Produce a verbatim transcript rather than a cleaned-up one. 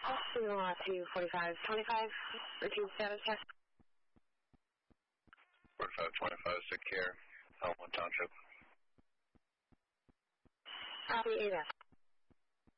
Signal out to forty-five twenty-five, routine status check. forty-five twenty-five, secure, Elmwood Township. Copy, A D A S.